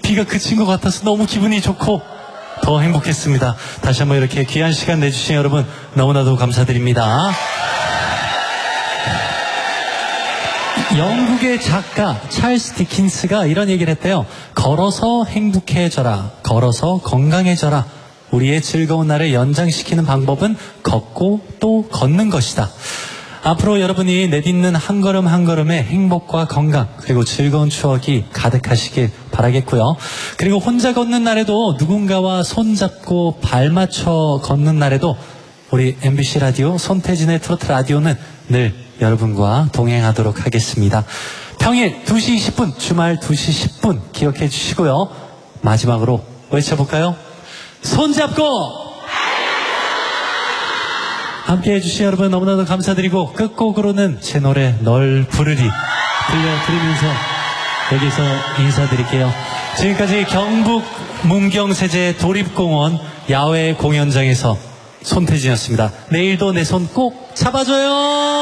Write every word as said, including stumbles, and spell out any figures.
비가 그친 것 같아서 너무 기분이 좋고 더 행복했습니다. 다시 한번 이렇게 귀한 시간 내주신 여러분 너무나도 감사드립니다. 영국의 작가 찰스 디킨스가 이런 얘기를 했대요. 걸어서 행복해져라. 걸어서 건강해져라. 우리의 즐거운 날을 연장시키는 방법은 걷고 또 걷는 것이다. 앞으로 여러분이 내딛는 한 걸음 한 걸음에 행복과 건강 그리고 즐거운 추억이 가득하시길 바라겠고요. 그리고 혼자 걷는 날에도 누군가와 손잡고 발 맞춰 걷는 날에도 우리 엠비씨 라디오 손태진의 트로트 라디오는 늘 여러분과 동행하도록 하겠습니다. 평일 두 시 이십 분, 주말 두 시 십 분 기억해 주시고요. 마지막으로 외쳐볼까요? 손잡고 함께 해주신 여러분 너무나도 감사드리고 끝곡으로는 제 노래 널 부르리 들려드리면서 여기서 인사드릴게요. 지금까지 경북 문경세제 도립공원 야외 공연장에서 손태진이었습니다. 내일도 내 손 꼭 잡아줘요.